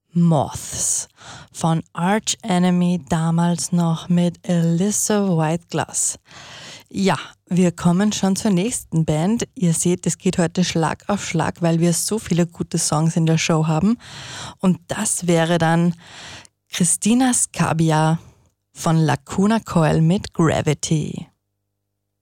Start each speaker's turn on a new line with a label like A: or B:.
A: Moths von Arch Enemy, damals noch mit Alyssa Whiteglass. Ja, wir kommen schon zur nächsten Band. Ihr seht, es geht heute Schlag auf Schlag, weil wir so viele gute Songs in der Show haben. Und das wäre dann Christina Scabbia von Lacuna Coil mit Gravity.